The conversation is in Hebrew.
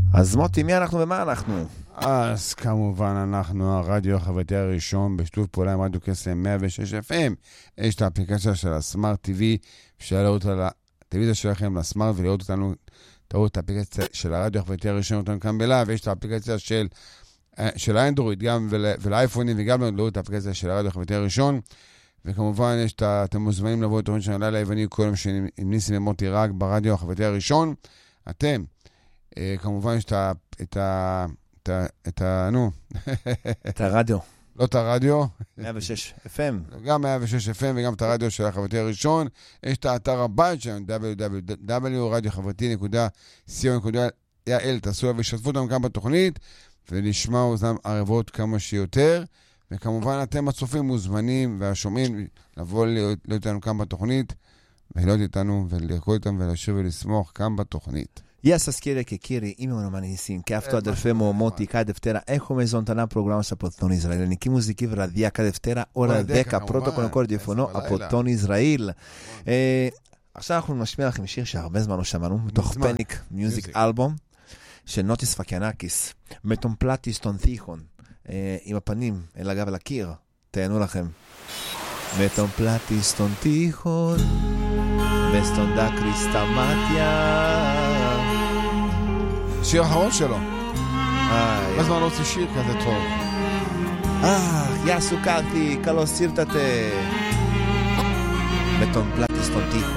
אז מוטי, מי אנחנו ומה אנחנו? אז כמובן אנחנו הרדיו החברתי הראשון בשיתוף פעולה עם רדיו קסם 106 FM. יש את האפליקציה של הסמארט TV, אפשר לראות על הטלוויזיה שלכם לסמארט ולראות אותנו, תראו את האפליקציה של הרדיו החברתי הראשון אותנו כאן בלייב, ויש את האפליקציה של האנדרואיד גם ולאייפונים, וגם לראות את האפליקציה של הרדיו החברתי הראשון. וכמובן אתם מוזמנים לבוא את הורים של הלילה היווני כל יום עם ניסים ומוטי רק ברדיו החברתי הראשון. אתם כמובן יש את הרדיו. לא את הרדיו. 106 FM. גם 106 FM וגם את הרדיו של החברתי הראשון. יש את האתר הבית שלנו, www.radiохברתי.co.il. תעשו ושתפו אותם כאן בתוכנית, ולשמע אוזנם ערבות כמה שיותר. וכמובן אתם הצופים מוזמנים והשומעים לבוא להיות איתנו כאן בתוכנית, ולהיות איתנו ולרקוד איתם ולשיר ולסמוך כאן בתוכנית. Io schiere che chiede in una manisin che afto del femo moti ca deftera e come zontana programma sa Poton Israel ni ki muziki vradia ca deftera ora deka protocol קורדיפונו הפוטון ישראל. עכשיו אנחנו נשמיע לכם שיר שהרבה זמן לא שמענו מתוך פניק מיוזיק אלבום של נוטיס פקיאנקיס מטומפלטיס טונתיכון עם הפנים אל הגב אל הקיר. תהנו לכם. מטומפלטיס טונתיכון וסטונדה קריסטמטיה. שיר האחרון שלו. מה זמן לא עושה שיר כזה טוב? יא סוכרתי, קלו סירטתה. מטומפלטיס טונתיכון.